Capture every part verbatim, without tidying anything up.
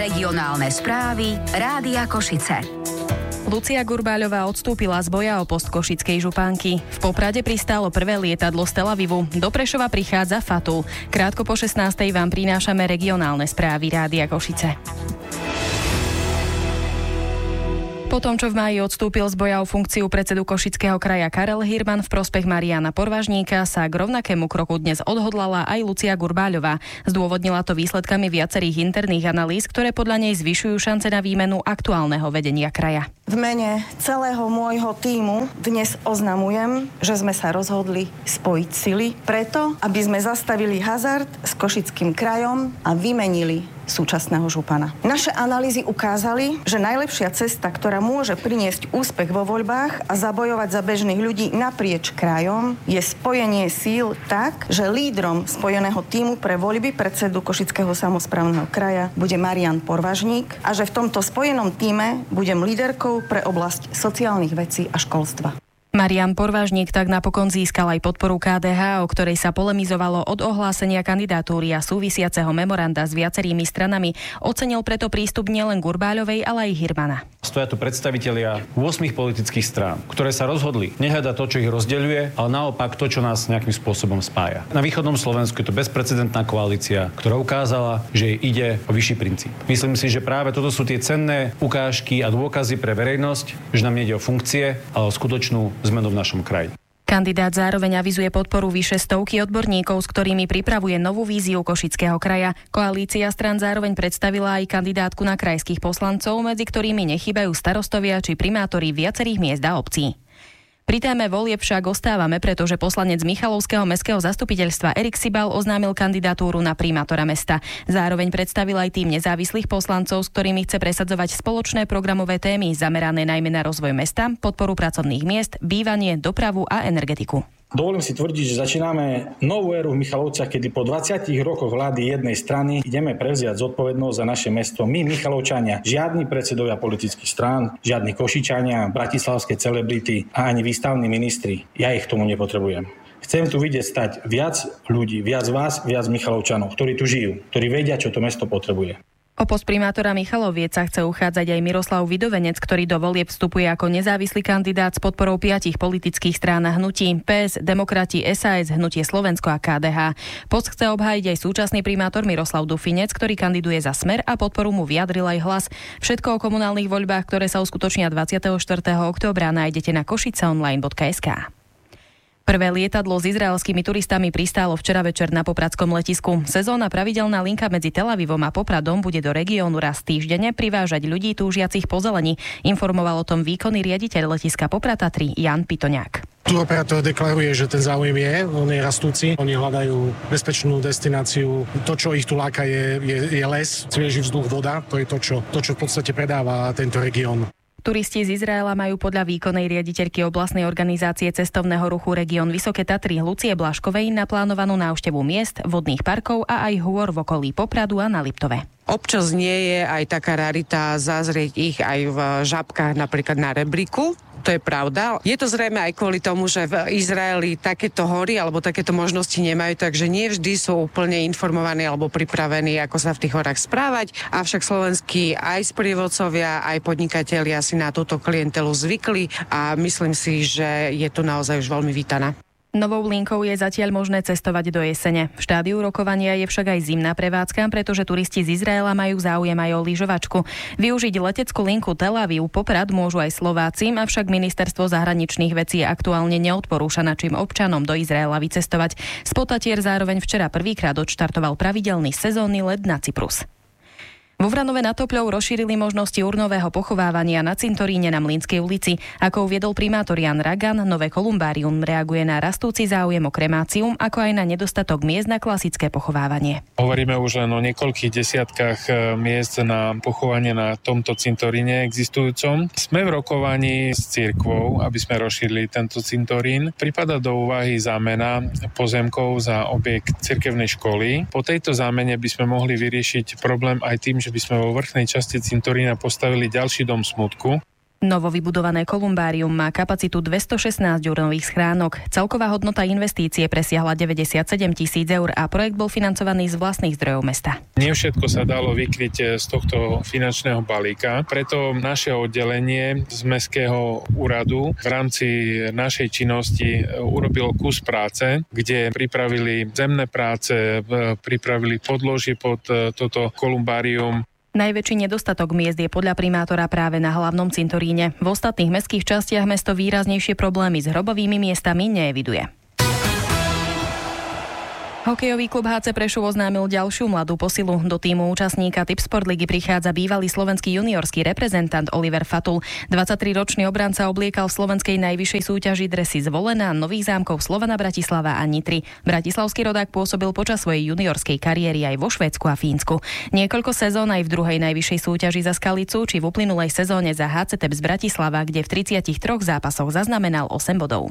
Regionálne správy Rádia Košice. Lucia Gurbáľová odstúpila z boja o post košickej županky. V Poprade pristálo prvé lietadlo z Tel Avivu. Do Prešova prichádza Fatul. Krátko po šestnástej vám prinášame regionálne správy Rádia Košice. Po tom, čo v máji odstúpil z boja o funkciu predsedu Košického kraja Karel Hirman v prospech Mariana Porvažníka, sa k rovnakému kroku dnes odhodlala aj Lucia Gurbáľová. Zdôvodnila to výsledkami viacerých interných analýz, ktoré podľa nej zvyšujú šance na výmenu aktuálneho vedenia kraja. V mene celého môjho tímu dnes oznamujem, že sme sa rozhodli spojiť sily preto, aby sme zastavili hazard s Košickým krajom a vymenili súčasného župana. Naše analýzy ukázali, že najlepšia cesta, ktorá môže priniesť úspech vo voľbách a zabojovať za bežných ľudí naprieč krajom, je spojenie síl tak, že lídrom spojeného tímu pre voľby predsedu Košického samosprávneho kraja bude Marian Porvažník a že v tomto spojenom tíme budem líderkou pre oblasť sociálnych vecí a školstva. Marian Porvažník tak napokon získal aj podporu ká dé há, o ktorej sa polemizovalo od ohlásenia kandidatúry a súvisiaceho memoranda s viacerými stranami. Ocenil preto prístup nielen Gurbáľovej, ale aj Hirmana. Stoja tu predstavitelia ôsmich politických strán, ktoré sa rozhodli nehľadať to, čo ich rozdeľuje, ale naopak to, čo nás nejakým spôsobom spája. Na východnom Slovensku je to bezprecedentná koalícia, ktorá ukázala, že jej ide o vyšší princíp. Myslím si, že práve toto sú tie cenné ukážky a dôkazy pre verejnosť, že nám nejde o funkcie, ale o skutočnú zmenu v našom kraji. Kandidát zároveň avizuje podporu vyše stovky odborníkov, s ktorými pripravuje novú víziu Košického kraja. Koalícia strán zároveň predstavila aj kandidátku na krajských poslancov, medzi ktorými nechýbajú starostovia či primátori viacerých miest a obcí. Pri téme volieb však ostávame, pretože poslanec Michalovského mestského zastupiteľstva Erik Sibal oznámil kandidatúru na primátora mesta. Zároveň predstavil aj tým nezávislých poslancov, s ktorými chce presadzovať spoločné programové témy zamerané najmä na rozvoj mesta, podporu pracovných miest, bývanie, dopravu a energetiku. Dovolím si tvrdiť, že začíname novú éru v Michalovciach, kedy po dvadsiatich rokoch vlády jednej strany ideme prevziať zodpovednosť za naše mesto. My, Michalovčania, žiadni predsedovia politických strán, žiadni Košičania, bratislavské celebrity a ani výstavní ministri. Ja ich k tomu nepotrebujem. Chcem tu vidieť stať viac ľudí, viac vás, viac Michalovčanov, ktorí tu žijú, ktorí vedia, čo to mesto potrebuje. O post primátora Michaloviec sa chce uchádzať aj Miroslav Vidovenec, ktorý do volieb vstupuje ako nezávislý kandidát s podporou piatich politických strán a hnutí pé es, Demokrati, es a es, Hnutie Slovensko a ká dé há. Post chce obhájiť aj súčasný primátor Miroslav Dufinec, ktorý kandiduje za Smer a podporu mu vyjadril aj Hlas. Všetko o komunálnych voľbách, ktoré sa uskutočnia dvadsiateho štvrtého októbra, nájdete na košiceonline bodka es ká. Prvé lietadlo s izraelskými turistami pristálo včera večer na popradskom letisku. Sezónna pravidelná linka medzi Tel Avivom a Popradom bude do regiónu raz týždenne privážať ľudí túžiacich po zelení. Informoval o tom výkonný riaditeľ letiska Poprad Tatry Jan Pitoňák. Turoperátor deklaruje, že ten záujem je, on je rastúci. Oni hľadajú bezpečnú destináciu. To, čo ich tu láka, je, je, je les, svieži vzduch, voda. To je to, čo, to, čo v podstate predáva tento región. Turisti z Izraela majú podľa výkonnej riaditeľky oblastnej organizácie cestovného ruchu Región Vysoké Tatry Lucie Blaškovej naplánovanú návštevu miest, vodných parkov a aj hôr v okolí Popradu a na Liptove. Občas nie je aj taká rarita zazrieť ich aj v Žabkách, napríklad na Rebríku. To je pravda. Je to zrejme aj kvôli tomu, že v Izraeli takéto hory alebo takéto možnosti nemajú, takže nie vždy sú úplne informovaní alebo pripravení, ako sa v tých horách správať. Avšak slovenskí aj sprievodcovia, aj podnikatelia si na túto klientelu zvykli a myslím si, že je tu naozaj už veľmi vítaná. Novou linkou je zatiaľ možné cestovať do jesene. V štádiu rokovania je však aj zimná prevádzka, pretože turisti z Izraela majú záujem aj o lyžovačku. Využiť leteckú linku Tel Aviv Poprad môžu aj Slováci, avšak ministerstvo zahraničných vecí aktuálne neodporúča našim občanom do Izraela vycestovať. Spod Tatier zároveň včera prvýkrát odštartoval pravidelný sezónny let na Cyprus. Vo Vranove nad Topľou rozšírili možnosti urnového pochovávania na cintoríne na Mlynskej ulici. Ako uviedol primátor Jan Ragan, nové kolumbárium reaguje na rastúci záujem o kremácium, ako aj na nedostatok miest na klasické pochovávanie. Hovoríme už len o niekoľkých desiatkách miest na pochovanie na tomto cintoríne existujúcom. Sme v rokovaní s cirkvou, aby sme rozšírili tento cintorín. Pripada do úvahy zámena pozemkov za objekt cirkevnej školy. Po tejto zámene by sme mohli vyriešiť problém aj tým, že by sme vo vrchnej časti cintorína postavili ďalší dom smutku. Novo vybudované kolumbárium má kapacitu dvestošestnásť urnových schránok. Celková hodnota investície presiahla deväťdesiatsedem tisíc eur a projekt bol financovaný z vlastných zdrojov mesta. Nie všetko sa dalo vykryť z tohto finančného balíka, preto naše oddelenie z Mestského úradu v rámci našej činnosti urobilo kus práce, kde pripravili zemné práce, pripravili podložie pod toto kolumbárium. Najväčší nedostatok miest je podľa primátora práve na hlavnom cintoríne. V ostatných mestských častiach mesto výraznejšie problémy s hrobovými miestami neeviduje. Hokejový klub há cé Prešov oznámil ďalšiu mladú posilu. Do tímu účastníka Tipsport ligy prichádza bývalý slovenský juniorský reprezentant Oliver Fatul. dvadsaťtriročný obranca obliekal v slovenskej najvyššej súťaži dresy Zvolená, Nových Zámkov, Slovana Bratislava a Nitry. Bratislavský rodák pôsobil počas svojej juniorskej kariéry aj vo Švédsku a Fínsku. Niekoľko sezón aj v druhej najvyššej súťaži za Skalicu či v uplynulej sezóne za há cé Tep z Bratislava, kde v tridsiatich troch zápasoch zaznamenal osem bodov.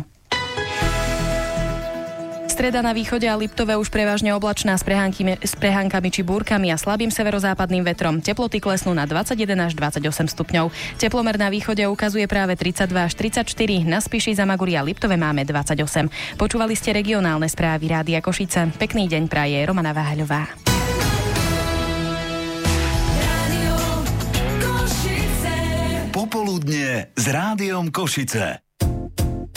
Streda na východe a Liptove už prevažne oblačná s prehánkami, s prehánkami či búrkami a slabým severozápadným vetrom. Teploty klesnú na dvadsaťjeden až dvadsaťosem stupňov. Teplomer na východe ukazuje práve tridsaťdva až tridsaťštyri, na Spiši, Zamaguri a Liptove máme dvadsaťosem. Počúvali ste regionálne správy Rádia Košice. Pekný deň praje Romana Váhaľová. Popoludnie s Rádiom Košice.